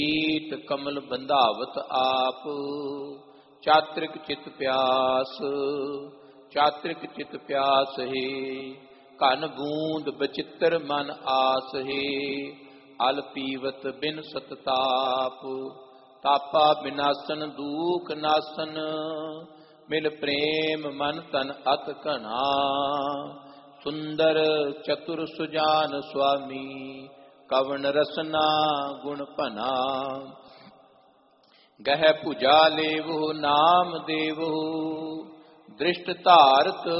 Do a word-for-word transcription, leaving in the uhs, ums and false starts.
ੀਤ ਕਮਲ ਬੰਧਾਵਤ ਆਪ, ਚਾਤ੍ਰਿਕ ਚਿਤ ਪਿਆਸ, ਚਾਤ੍ਰਿਕ ਚਿਤ ਪਿਆਸ ਹੈ। ਘਨ ਬੂੰਦ ਬਚਿੱਤਰ ਮਨ ਆਸ ਹੈ, ਅਲ ਪੀਵਤ ਬਿਨ ਸਤਤਾਪ। ਤਾਪਾ ਬਿਨਾਸਨ ਦੂਖ ਨਾਸਨ, ਮਿਲ ਪ੍ਰੇਮ ਮਨ ਤਨ ਅਤ ਘਨਾ। ਸੁੰਦਰ ਚਤੁਰ ਸੁਜਾਨ ਸੁਆਮੀ, ਕਵਣ ਰਸਨਾ ਗੁਣ ਭਨਾ। ਗਹਿ ਭੁਜਾ ਲੇਵੋ ਨਾਮ ਦੇਵੋ, ਦ੍ਰਿਸ਼ਟ ਧਾਰਤ